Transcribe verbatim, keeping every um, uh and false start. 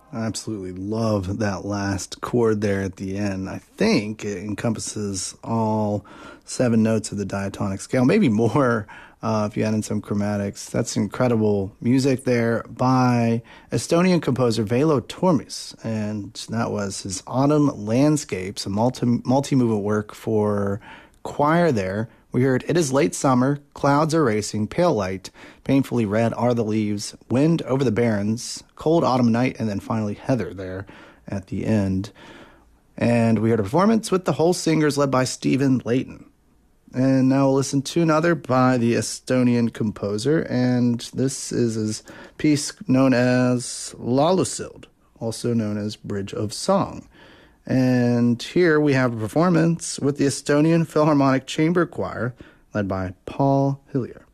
I absolutely love that last chord there at the end. I think it encompasses all seven notes of the diatonic scale, maybe more uh, if you add in some chromatics. That's incredible music there by Estonian composer Veilo Turmis, and that was his Autumn Landscapes, a multi, multi-movement work for choir there. We heard It Is Late Summer, Clouds Are Racing, Pale Light, Painfully Red Are the Leaves, Wind Over the Barrens, Cold Autumn Night, and then finally Heather there at the end. And we heard a performance with the whole singers led by Stephen Layton. And now we'll listen to another by the Estonian composer, and this is his piece known as Laulusild, also known as Bridge of Song. And here we have a performance with the Estonian Philharmonic Chamber Choir led by Paul Hillier.